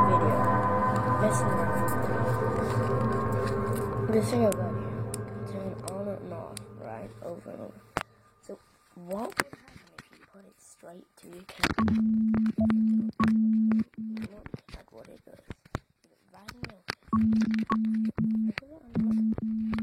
video. Messing around with this thing about here. Turn on and off, right? Over and over. So what would happen if you put it straight to your camera? Like what it does. Right in your